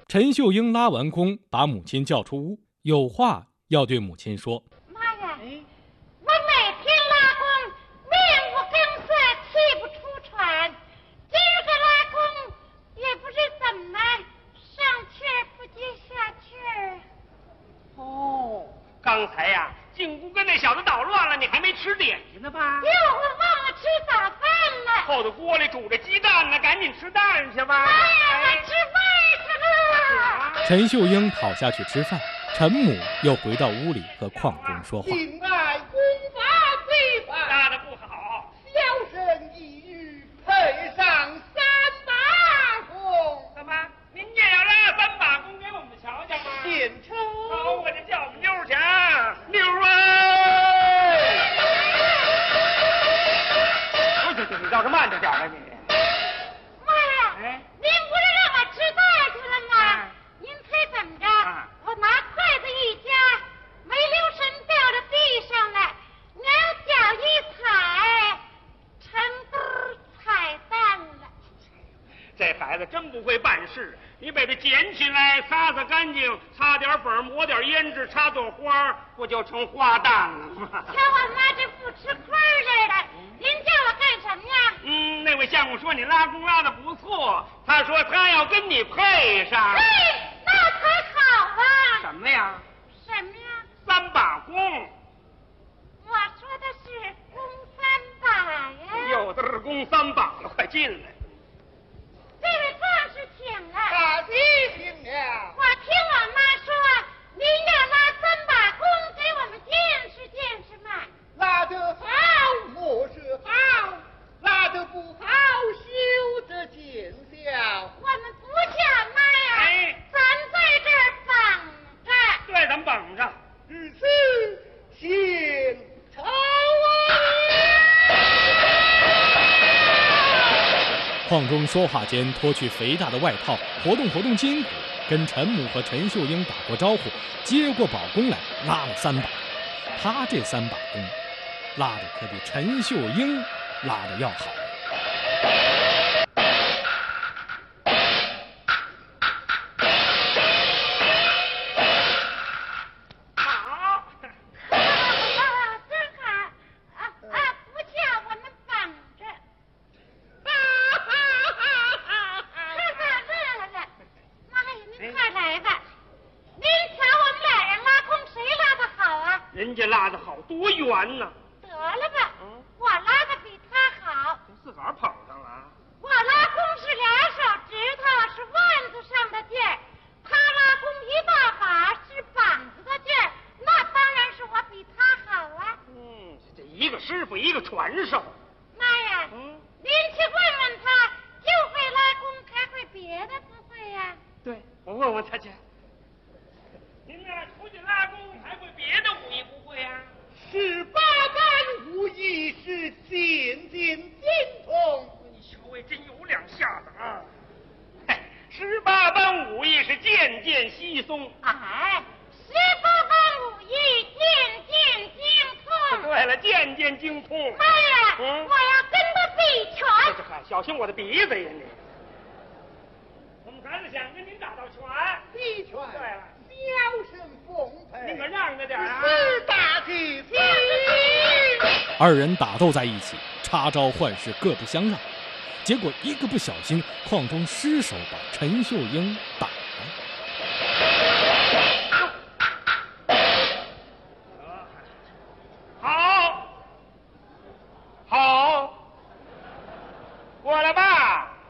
陈秀英拉完弓，把母亲叫出屋，有话要对母亲说。 妈呀，我每天拉弓，面无更色，气不出喘。今儿个拉弓，也不知怎么上气儿不接下气儿。 哦，刚才呀，进屋跟那小子捣乱了，你还没吃点心呢吧？ 哟，我忘了吃早饭了。 后头锅里煮着鸡蛋呢，赶紧吃蛋去吧。 妈呀，我吃饭去了。 陈秀英跑下去吃饭，陈母又回到屋里和邝中说话。 敬爱公法罪犯， 拉的不好， 小生一语配上3把弓。 怎么您也要拉3把弓给我们瞧瞧吗？ 献丑。 好，我就叫我们妞儿去啊，妞儿啊！你倒是慢着点啊你。 妈呀，您不是让我吃饭去了吗？您猜怎么着？我拿筷子一夹，没留神掉到地上了，娘脚一踩，成兜踩蛋了。 这孩子真不会办事，你把它捡起来，擦擦干净，擦点粉，抹点胭脂，插朵花，不就成花旦了吗？ 瞧我妈这不吃亏似的，您叫我干什么呀？ 那位相公说你拉弓拉的不错，他说他要跟你配上。 嘿，那才好啊！ 什么呀什么呀 ？3把弓。 我说的是弓3把呀。 有的是弓3把了，快进来。 这位壮士请了。 大弟请了。 我听我妈说，您要拉3把弓给我们见识见识嘛。 拉得好，我是好；拉得不好，休得见笑。 我们不叫妈呀，咱在这儿绑着。 对，咱们绑着。 如此，献丑啊！ 邝中说话间脱去肥大的外套，活动活动筋骨，跟陈母和陈秀英打过招呼，接过宝弓来，拉了3把。他这3把弓，拉的可比陈秀英拉的要好。 好， 真好不叫我们绑着。乐了。妈呀，您快来吧。您瞧我们俩人拉弓，谁拉的好啊？ 人家拉的好，多圆呢。 得了吧，我拉的比他好。 自个儿捧上了。 我拉弓是2手指头，是腕子上的劲儿；他拉弓1大把，是膀子的劲儿。那当然是我比他好啊。 这一个师傅一个传授。 妈呀，您去问问他，就会拉弓，还会别的不会呀？ 对，我问问他去。您呢，出去拉弓还会别的武艺不会呀 18般武艺是渐渐精通。 你小位真有两下子啊！18般武艺是渐渐稀松。 哎，18般武艺渐渐精通。 对了，渐渐精通。 妈呀，我要跟他比拳。 小心我的鼻子呀你！我们孩子想跟您打道拳。 比拳。 对了， 小生奉陪。 您可让着点啊！ 是大弟子。 2人打斗在一起，插招换式，各不相让。结果一个不小心，邝中失手把陈秀英打了。 好，过来吧。